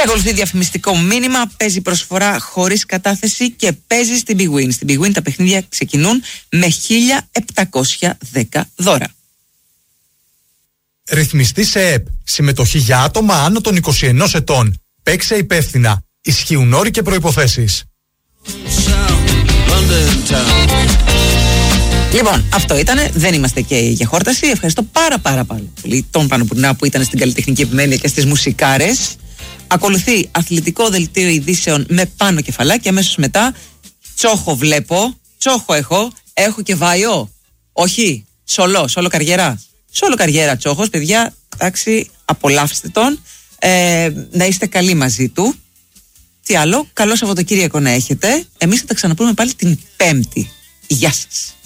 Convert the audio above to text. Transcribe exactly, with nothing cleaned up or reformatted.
ακολουθεί διαφημιστικό μήνυμα. Παίζει προσφορά χωρίς κατάθεση και παίζει στην Big Win. Στην Big Win τα παιχνίδια ξεκινούν με χίλια επτακόσια δέκα δώρα. Ρυθμιστή σε ΕΠ. Συμμετοχή για άτομα άνω των είκοσι ενός ετών. Παίξε υπεύθυνα. Ισχύουν όροι και προϋποθέσεις. Λοιπόν, αυτό ήτανε. Δεν είμαστε και για χόρταση. Ευχαριστώ πάρα πάρα πολύ τον Πανοπουρνά που ήταν στην καλλιτεχνική επιμέλεια και στις μουσικάρες. Ακολουθεί αθλητικό δελτίο ειδήσεων με πάνω κεφαλάκι. Αμέσως μετά τσόχο βλέπω. Τσόχο έχω. Έχω και βάιο. Όχι. Σολό. Σολό καριέρα. Σολό καριέρα τσόχος. Παιδιά, εντάξει, απολαύστε τον. Ε, να είστε καλοί μαζί του. Τι άλλο. Καλό Σαββατοκύριακο να έχετε. Εμείς θα τα ξαναπούμε πάλι την Πέμπτη. Γεια σας.